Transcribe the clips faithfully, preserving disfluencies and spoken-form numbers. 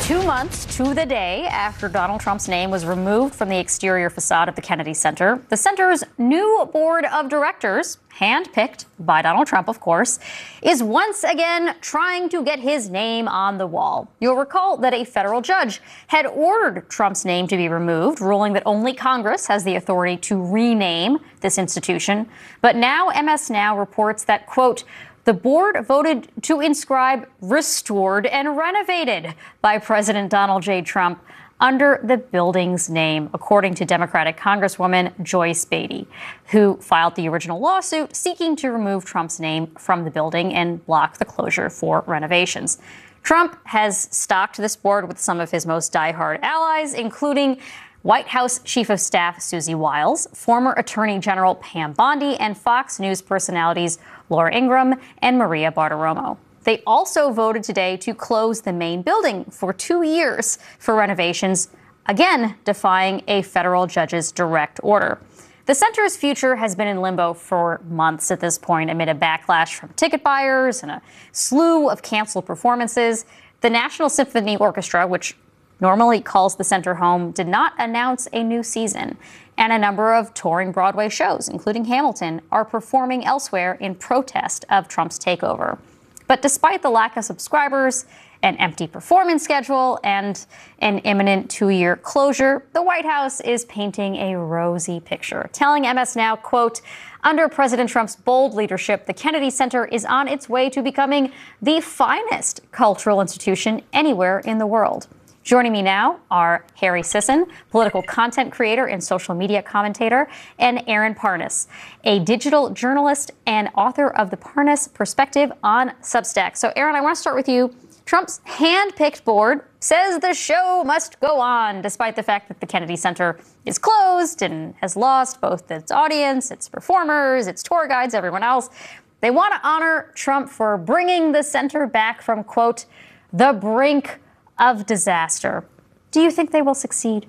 Two months to the day after Donald Trump's name was removed from the exterior facade of the Kennedy Center, the center's new board of directors, handpicked by Donald Trump, of course, is once again trying to get his name on the wall. You'll recall that a federal judge had ordered Trump's name to be removed, ruling that only Congress has the authority to rename this institution. But now M S Now reports that, quote, the board voted to inscribe restored and renovated by President Donald J. Trump under the building's name, according to Democratic Congresswoman Joyce Beatty, who filed the original lawsuit seeking to remove Trump's name from the building and block the closure for renovations. Trump has stocked this board with some of his most diehard allies, including White House Chief of Staff Susie Wiles, former Attorney General Pam Bondi, and Fox News personalities Laura Ingraham and Maria Bartiromo. They also voted today to close the main building for two years for renovations, again defying a federal judge's direct order. The center's future has been in limbo for months at this point amid a backlash from ticket buyers and a slew of canceled performances. The National Symphony Orchestra, which normally calls the center home, did not announce a new season. And a number of touring Broadway shows, including Hamilton, are performing elsewhere in protest of Trump's takeover. But despite the lack of subscribers, an empty performance schedule, and an imminent two-year closure, the White House is painting a rosy picture, telling M S Now, quote, under President Trump's bold leadership, the Kennedy Center is on its way to becoming the finest cultural institution anywhere in the world. Joining me now are Harry Sisson, political content creator and social media commentator, and Aaron Parnas, a digital journalist and author of The Parnas Perspective on Substack. So, Aaron, I want to start with you. Trump's hand-picked board says the show must go on, despite the fact that the Kennedy Center is closed and has lost both its audience, its performers, its tour guides, everyone else. They want to honor Trump for bringing the center back from, quote, the brink of disaster. Do you think they will succeed?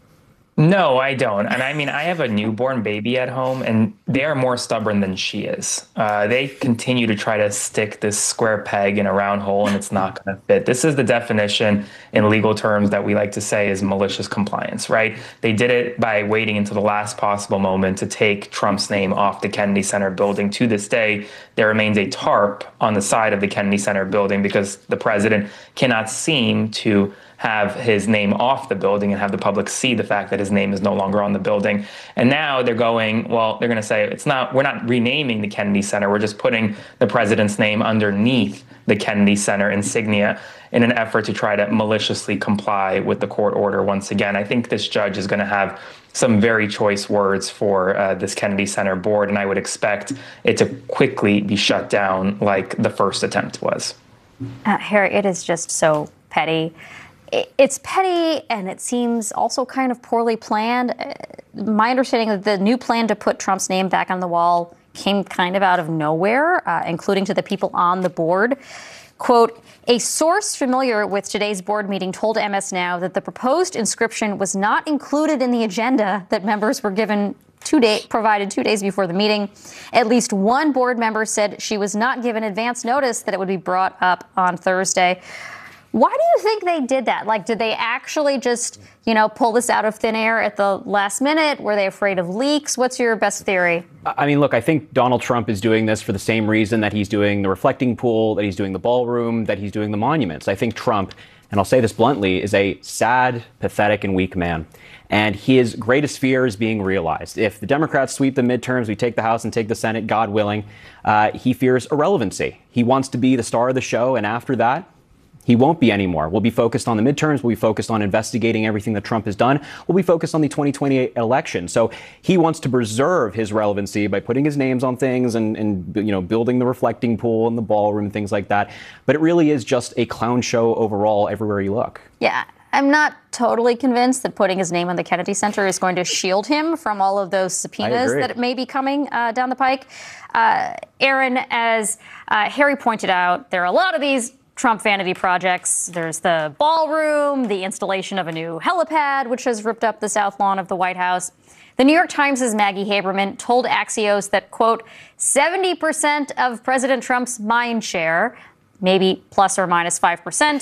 No, I don't. And I mean, I have a newborn baby at home, and they are more stubborn than she is. Uh, they continue to try to stick this square peg in a round hole, and it's not going to fit. This is the definition in legal terms that we like to say is malicious compliance, right? They did it by waiting until the last possible moment to take Trump's name off the Kennedy Center building. To this day, there remains a tarp on the side of the Kennedy Center building because the president cannot seem to have his name off the building and have the public see the fact that his name is no longer on the building. And now they're going, well, they're going to say it's not, we're not renaming the Kennedy Center. We're just putting the president's name underneath the Kennedy Center insignia in an effort to try to maliciously comply with the court order once again. I think this judge is going to have some very choice words for uh, this Kennedy Center board, and I would expect it to quickly be shut down like the first attempt was. Uh, Harry, it is just so petty. It's petty, and it seems also kind of poorly planned. My understanding of the new plan to put Trump's name back on the wall came kind of out of nowhere, uh, including to the people on the board. Quote, a source familiar with today's board meeting told M S Now that the proposed inscription was not included in the agenda that members were given two day, provided two days before the meeting. At least one board member said she was not given advance notice that it would be brought up on Thursday. Why do you think they did that? Like, did they actually just, you know, pull this out of thin air at the last minute? Were they afraid of leaks? What's your best theory? I mean, look, I think Donald Trump is doing this for the same reason that he's doing the reflecting pool, that he's doing the ballroom, that he's doing the monuments. I think Trump, and I'll say this bluntly, is a sad, pathetic, and weak man. And his greatest fear is being realized. If the Democrats sweep the midterms, we take the House and take the Senate, God willing, uh, he fears irrelevancy. He wants to be the star of the show, and after that, he won't be anymore. We'll be focused on the midterms. We'll be focused on investigating everything that Trump has done. We'll be focused on the twenty twenty-eight election. So he wants to preserve his relevancy by putting his names on things and, and you know, building the reflecting pool and the ballroom and things like that. But it really is just a clown show overall everywhere you look. Yeah. I'm not totally convinced that putting his name on the Kennedy Center is going to shield him from all of those subpoenas that may be coming uh, down the pike. Uh, Aaron, as uh, Harry pointed out, there are a lot of these Trump vanity projects. There's the ballroom, the installation of a new helipad, which has ripped up the south lawn of the White House. The New York Times' Maggie Haberman told Axios that, quote, seventy percent of President Trump's mind share, maybe plus or minus five percent,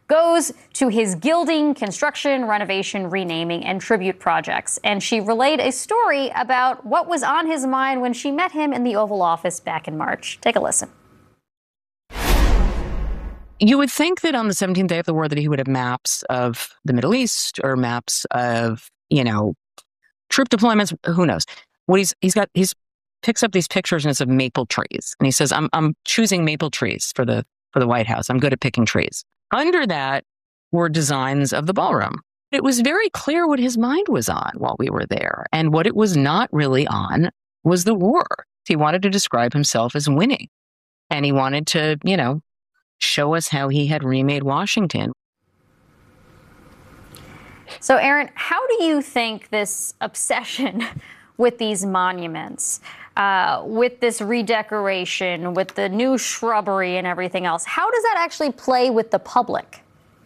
goes to his gilding, construction, renovation, renaming, and tribute projects. And she relayed a story about what was on his mind when she met him in the Oval Office back in March. Take a listen. You would think that on the seventeenth day of the war that he would have maps of the Middle East or maps of, you know, troop deployments. Who knows? What he's he's got he's picks up these pictures and it's of maple trees, and he says, "I'm I'm choosing maple trees for the for the White House. I'm good at picking trees." Under that were designs of the ballroom. It was very clear what his mind was on while we were there, and what it was not really on was the war. He wanted to describe himself as winning, and he wanted to, you know, show us how he had remade Washington. So, Aaron, how do you think this obsession with these monuments, uh, with this redecoration, with the new shrubbery and everything else, how does that actually play with the public?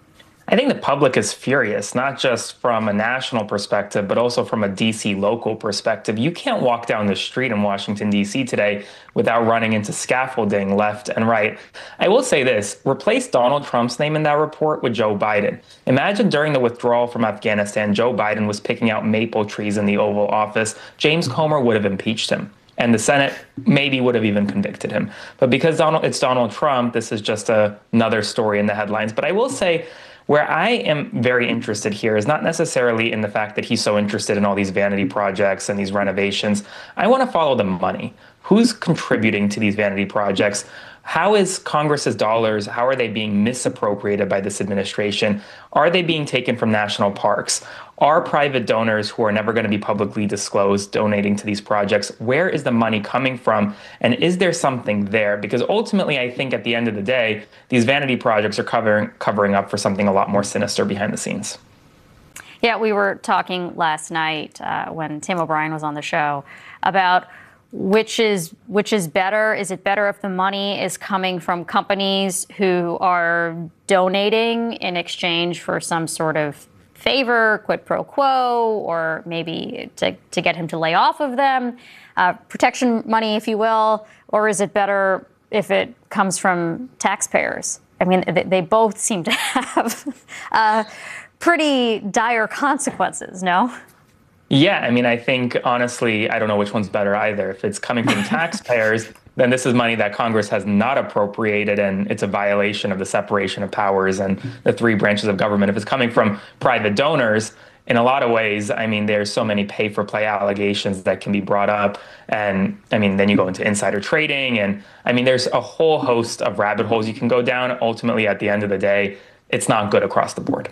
I think the public is furious, not just from a national perspective, but also from a D C local perspective. You can't walk down the street in Washington, D C today without running into scaffolding left and right. I will say this, replace Donald Trump's name in that report with Joe Biden. Imagine during the withdrawal from Afghanistan, Joe Biden was picking out maple trees in the Oval Office. James Comer would have impeached him, and the Senate maybe would have even convicted him. But because Donald, it's Donald Trump, this is just a, another story in the headlines. But I will say, where I am very interested here is not necessarily in the fact that he's so interested in all these vanity projects and these renovations. I want to follow the money. Who's contributing to these vanity projects? How is Congress's dollars, how are they being misappropriated by this administration? Are they being taken from national parks? Are private donors who are never going to be publicly disclosed donating to these projects? Where is the money coming from? And is there something there? Because ultimately, I think at the end of the day, these vanity projects are covering covering up for something a lot more sinister behind the scenes. Yeah, we were talking last night uh, when Tim O'Brien was on the show about which is which is better. Is it better if the money is coming from companies who are donating in exchange for some sort of favor, quid pro quo, or maybe to, to get him to lay off of them, uh, protection money, if you will, or is it better if it comes from taxpayers? I mean, they, they both seem to have uh, pretty dire consequences, no? Yeah, I mean, I think, honestly, I don't know which one's better either. If it's coming from taxpayers, then this is money that Congress has not appropriated, and it's a violation of the separation of powers and the three branches of government. If it's coming from private donors, in a lot of ways, I mean, there's so many pay-for-play allegations that can be brought up. And, I mean, then you go into insider trading. And, I mean, there's a whole host of rabbit holes you can go down. Ultimately, at the end of the day, it's not good across the board.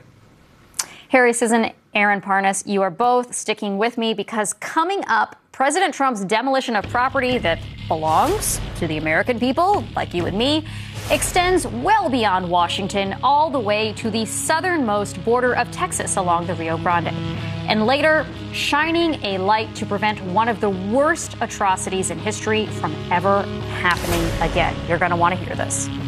Harry Sisson, Aaron Parnas, you are both sticking with me because coming up, President Trump's demolition of property that belongs to the American people, like you and me, extends well beyond Washington, all the way to the southernmost border of Texas along the Rio Grande. And later, shining a light to prevent one of the worst atrocities in history from ever happening again. You're going to want to hear this.